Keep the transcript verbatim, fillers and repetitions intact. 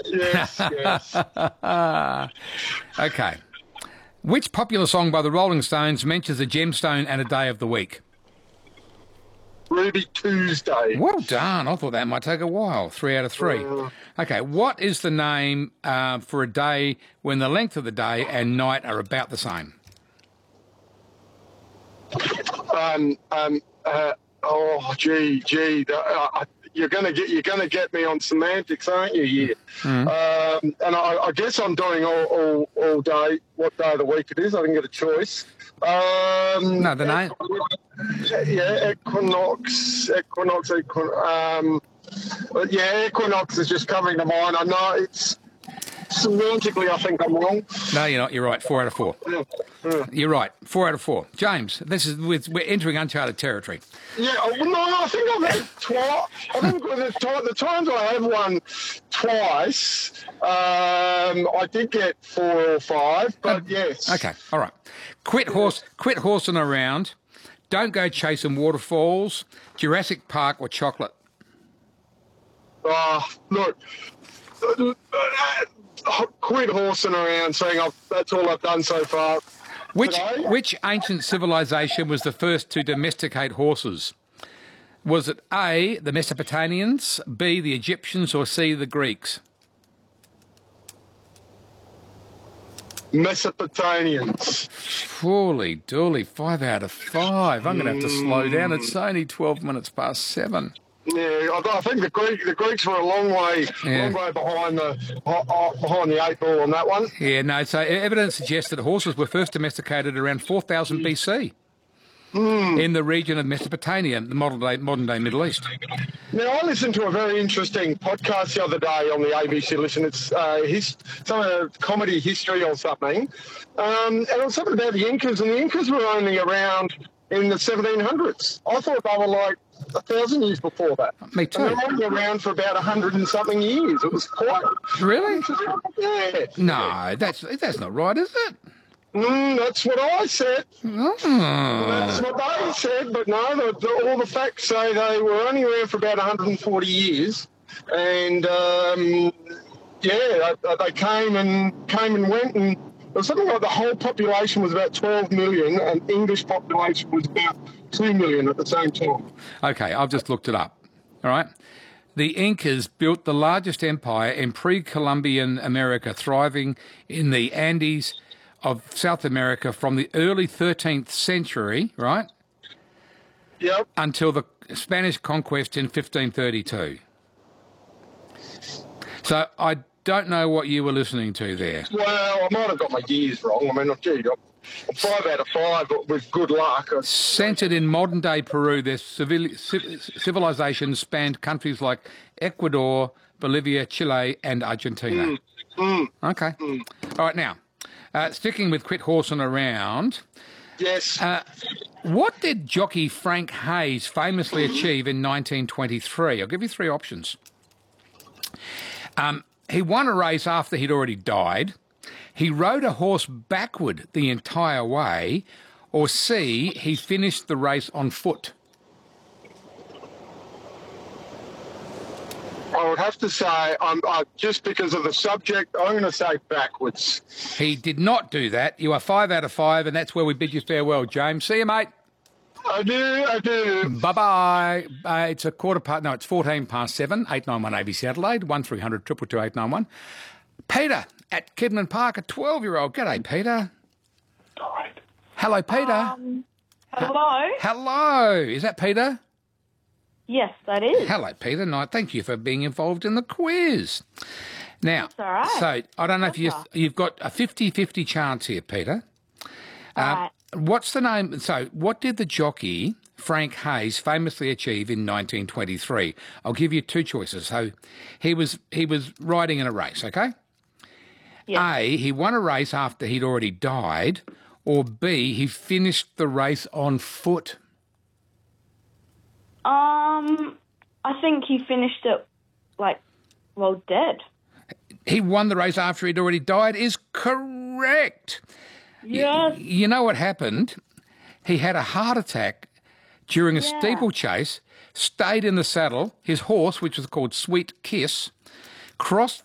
Yes, yes. Okay. Which popular song by the Rolling Stones mentions a gemstone and a day of the week? Ruby Tuesday. Well done. I thought that might take a while. Three out of three. Uh, Okay, what is the name uh, for a day when the length of the day and night are about the same? um, um, uh, oh, gee, gee. the- Uh, you're gonna get you're gonna get me on semantics, aren't you? Here, Mm. um, and I, I guess I'm doing all, all all day. What day of the week it is? I didn't get a choice. Um, No, the name. Yeah, equinox, equinox, equinox. Um, but yeah, equinox is just coming to mind. I know it's semantically, I think I'm wrong. No, you're not. You're right. Four out of four. Yeah, yeah. You're right. Four out of four. James, this is we're we're entering uncharted territory. Yeah, oh, no, I think I've had it twice. I think with the, ti- the times I have won twice, um, I did get four or five, but yes. Okay, all right. Quit horse. Quit horsing around. Don't go chasing waterfalls. Jurassic Park or chocolate. Uh, look, uh, uh, quit horsing around saying I've, that's all I've done so far. Which Today? which ancient civilization was the first to domesticate horses? Was it A, the Mesopotamians, B, the Egyptians, or C, the Greeks? Mesopotamians. Holy dooly, five out of five. I'm going to have to slow down. It's only twelve minutes past seven. Yeah, I, I think the Greek, the Greeks were a long way, Yeah. long way behind the uh, uh, behind the eight ball on that one. Yeah, no, so evidence suggests that horses were first domesticated around four thousand B C in the region of Mesopotamia, the modern day, modern day Middle East. Now, I listened to a very interesting podcast the other day on the A B C Listen. It's uh, his, some uh, comedy history or something. Um, and it was something about the Incas, and the Incas were only around in the seventeen hundreds. I thought they were like a thousand years before that. Me And too. they were only around for about a hundred and something years. It was quite... Really? Yeah. No, that's that's not right, is it? Mm, that's what I said. Oh. That's what they said, but no, the, the, all the facts say they were only around for about one hundred forty years, and um, yeah, they, they came and came and went, and it was something like the whole population was about twelve million, and English population was about two million at the same time. Okay, I've just looked it up. All right. The Incas built the largest empire in pre-Columbian America, thriving in the Andes of South America from the early thirteenth century, right, Yep. until the Spanish conquest in fifteen thirty-two. So I don't know what you were listening to there. Well, I might have got my years wrong. I mean, gee, I'm five out of five, but with good luck. Centred in modern-day Peru, their civil, civilization spanned countries like Ecuador, Bolivia, Chile and Argentina. Mm, Okay. mm. All right, now, uh, sticking with quit horsing around, Yes. uh, what did jockey Frank Hayes famously achieve in nineteen twenty-three? I'll give you three options. Um, he won a race after he'd already died. He rode a horse backward the entire way. Or C, he finished the race on foot. I would have to say, um, uh, just because of the subject, I'm going to say backwards. He did not do that. You are five out of five, and that's where we bid you farewell, James. See you, mate. I do, I do. Bye-bye. Uh, it's a quarter past, no, it's fourteen past seven, eight nine one A B C Adelaide, one three hundred two two two eight nine one. Peter at Kidman Park, a twelve-year-old. G'day, Peter. All right. Hello, Peter. Um, hello? Hello. Is that Peter? Yes, that is. Hello, Peter. No, thank you for being involved in the quiz. Now, That's all right. so I don't know if you, Pleasure. you've got a fifty-fifty chance here, Peter. All Uh, right. What's the name? So, what did the jockey Frank Hayes famously achieve in nineteen twenty-three? I'll give you two choices. So, he was he was riding in a race. Okay. Yeah. A, he won a race after he'd already died, or B, he finished the race on foot. Um, I think he finished it, like, well, dead. He won the race after he'd already died is correct. Yes. You know what happened? He had a heart attack during a Yeah. steeplechase, stayed in the saddle. His horse, which was called Sweet Kiss, crossed